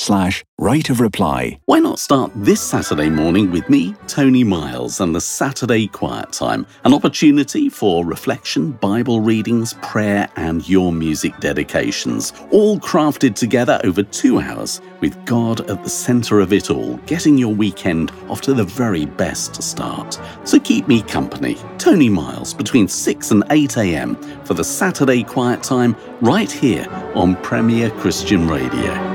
right of reply. Why not start this Saturday morning with me, Tony Miles, and the Saturday Quiet Time, an opportunity for reflection, Bible readings, prayer, and your music dedications, all crafted together over 2 hours with God at the centre of it all, getting your weekend off to the very best start. So keep me company, Tony Miles, between 6 and 8 a.m. for the Saturday Quiet Time right here on Premier Christian Radio.